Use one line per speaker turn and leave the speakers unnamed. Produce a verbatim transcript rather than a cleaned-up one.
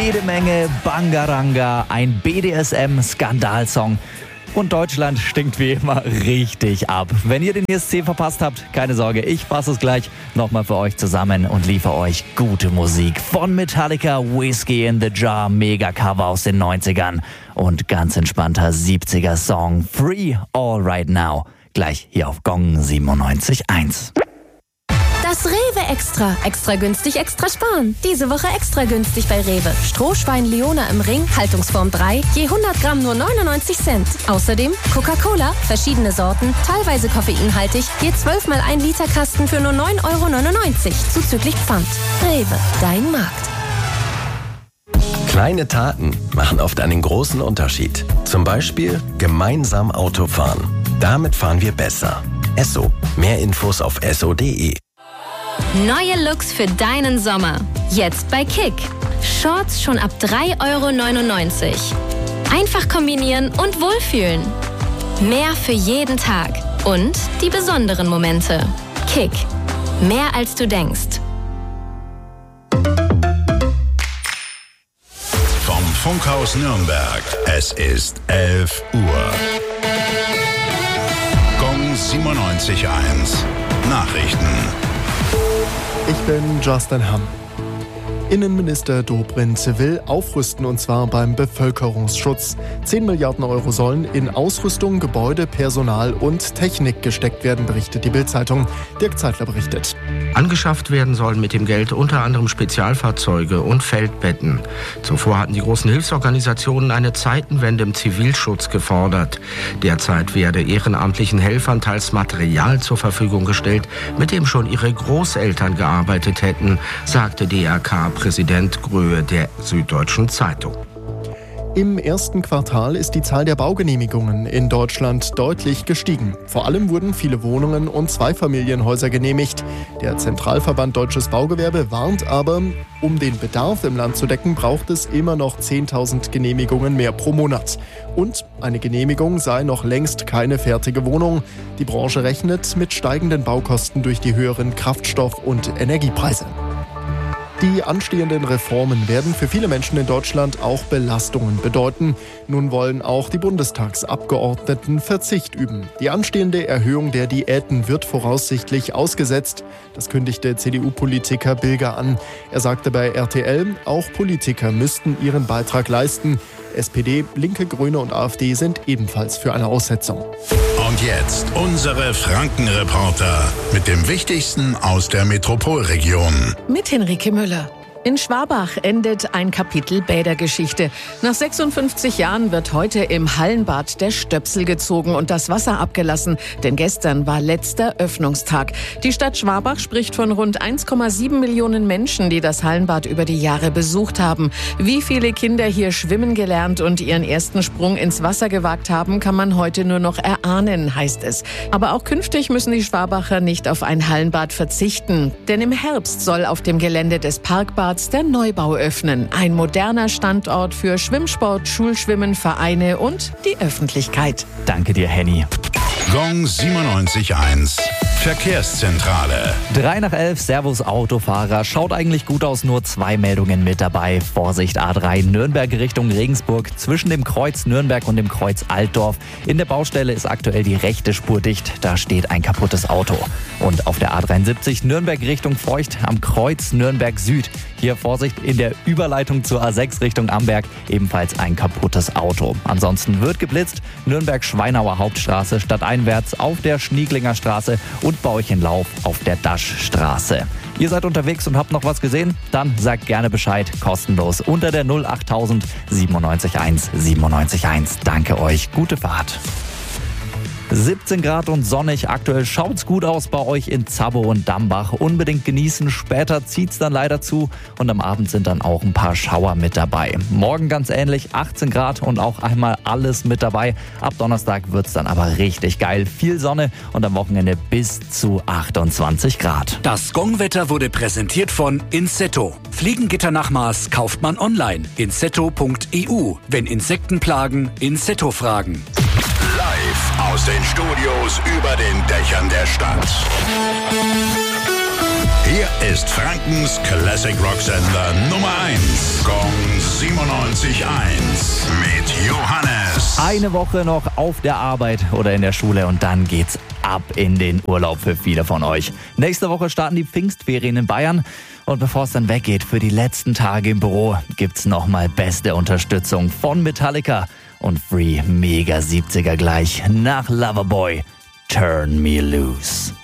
jede Menge Bangaranga, ein B D S M-Skandalsong. Und Deutschland stinkt wie immer richtig ab. Wenn ihr den E S C verpasst habt, keine Sorge, ich fasse es gleich nochmal für euch zusammen und liefere euch gute Musik. Von Metallica, Whiskey in the Jar, Mega-Cover aus den neunzigern und ganz entspannter siebziger-Song Free All Right Now. Gleich hier auf Gong siebenundneunzig Komma eins.
Das Rewe Extra. Extra günstig, extra sparen. Diese Woche extra günstig bei Rewe. Strohschwein Leona im Ring, Haltungsform drei, je hundert Gramm nur neunundneunzig Cent. Außerdem Coca-Cola, verschiedene Sorten, teilweise koffeinhaltig, je zwölf mal ein Liter Kasten für nur neun Euro neunundneunzig, zuzüglich Pfand. Rewe, dein Markt.
Kleine Taten machen oft einen großen Unterschied. Zum Beispiel gemeinsam Auto fahren. Damit fahren wir besser. Esso. Mehr Infos auf esso punkt de.
Neue Looks für deinen Sommer. Jetzt bei Kick. Shorts schon ab drei Euro neunundneunzig. Einfach kombinieren und wohlfühlen. Mehr für jeden Tag. Und die besonderen Momente. Kick. Mehr als du denkst.
Vom Funkhaus Nürnberg. Es ist elf Uhr. Gong siebenundneunzig Komma eins. Nachrichten.
Ich bin Justin Hamm. Innenminister Dobrindt will aufrüsten, und zwar beim Bevölkerungsschutz. zehn Milliarden Euro sollen in Ausrüstung, Gebäude, Personal und Technik gesteckt werden, berichtet die Bild-Zeitung. Dirk Zeitler berichtet.
Angeschafft werden sollen mit dem Geld unter anderem Spezialfahrzeuge und Feldbetten. Zuvor hatten die großen Hilfsorganisationen eine Zeitenwende im Zivilschutz gefordert. Derzeit werde ehrenamtlichen Helfern teils Material zur Verfügung gestellt, mit dem schon ihre Großeltern gearbeitet hätten, sagte D R K-Präsident Gröhe der Süddeutschen Zeitung.
Im ersten Quartal ist die Zahl der Baugenehmigungen in Deutschland deutlich gestiegen. Vor allem wurden viele Wohnungen und Zweifamilienhäuser genehmigt. Der Zentralverband Deutsches Baugewerbe warnt aber, um den Bedarf im Land zu decken, braucht es immer noch zehntausend Genehmigungen mehr pro Monat. Und eine Genehmigung sei noch längst keine fertige Wohnung. Die Branche rechnet mit steigenden Baukosten durch die höheren Kraftstoff- und Energiepreise. Die anstehenden Reformen werden für viele Menschen in Deutschland auch Belastungen bedeuten. Nun wollen auch die Bundestagsabgeordneten Verzicht üben. Die anstehende Erhöhung der Diäten wird voraussichtlich ausgesetzt. Das kündigte C D U-Politiker Bilger an. Er sagte bei R T L, auch Politiker müssten ihren Beitrag leisten. S P D, Linke, Grüne und AfD sind ebenfalls für eine Aussetzung.
Und jetzt unsere Franken-Reporter mit dem Wichtigsten aus der Metropolregion.
Mit Henrike Müller. In Schwabach endet ein Kapitel Bädergeschichte. Nach sechsundfünfzig Jahren wird heute im Hallenbad der Stöpsel gezogen und das Wasser abgelassen, denn gestern war letzter Öffnungstag. Die Stadt Schwabach spricht von rund eins Komma sieben Millionen Menschen, die das Hallenbad über die Jahre besucht haben. Wie viele Kinder hier schwimmen gelernt und ihren ersten Sprung ins Wasser gewagt haben, kann man heute nur noch erahnen, heißt es. Aber auch künftig müssen die Schwabacher nicht auf ein Hallenbad verzichten, denn im Herbst soll auf dem Gelände des Parkbads der Neubau öffnen. Ein moderner Standort für Schwimmsport, Schulschwimmen, Vereine und die Öffentlichkeit.
Danke dir, Henny.
Gong siebenundneunzig Komma eins. Verkehrszentrale.
Drei nach elf, Servus Autofahrer. Schaut eigentlich gut aus, nur zwei Meldungen mit dabei. Vorsicht A drei, Nürnberg Richtung Regensburg. Zwischen dem Kreuz Nürnberg und dem Kreuz Altdorf. In der Baustelle ist aktuell die rechte Spur dicht. Da steht ein kaputtes Auto. Und auf der A dreiundsiebzig, Nürnberg Richtung Feucht am Kreuz Nürnberg Süd. Hier Vorsicht in der Überleitung zur A sechs Richtung Amberg. Ebenfalls ein kaputtes Auto. Ansonsten wird geblitzt. Nürnberg-Schweinauer Hauptstraße stadteinwärts auf der Schnieglinger Straße und bei euch in Lauf auf der Daschstraße. Ihr seid unterwegs und habt noch was gesehen? Dann sagt gerne Bescheid, kostenlos unter der null achttausend siebenundneunzig eins siebenundneunzig eins. Danke euch, gute Fahrt. siebzehn Grad und sonnig. Aktuell schaut's gut aus bei euch in Zabbo und Dambach. Unbedingt genießen. Später zieht's dann leider zu und am Abend sind dann auch ein paar Schauer mit dabei. Morgen ganz ähnlich, achtzehn Grad und auch einmal alles mit dabei. Ab Donnerstag wird's dann aber richtig geil. Viel Sonne und am Wochenende bis zu achtundzwanzig Grad.
Das Gong-Wetter wurde präsentiert von Insetto. Fliegengitter nach Maß kauft man online. insetto punkt e u. Wenn Insekten plagen, Insetto fragen.
Live aus den Studios über den Dächern der Stadt. Hier ist Frankens Classic Rock Sender Nummer eins. Gong siebenundneunzig Komma eins mit Johannes.
Eine Woche noch auf der Arbeit oder in der Schule und dann geht's ab in den Urlaub für viele von euch. Nächste Woche starten die Pfingstferien in Bayern. Und bevor es dann weggeht für die letzten Tage im Büro, gibt's nochmal beste Unterstützung von Metallica und Free Mega siebziger gleich nach Loverboy. Turn Me Loose.